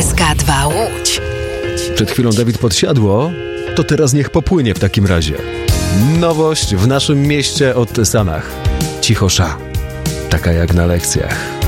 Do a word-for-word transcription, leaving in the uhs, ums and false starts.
S K dwa Łódź. Przed chwilą Dawid podsiadło, to teraz niech popłynie w takim razie. Nowość w naszym mieście od Sanach. Cichosza. Taka jak na lekcjach.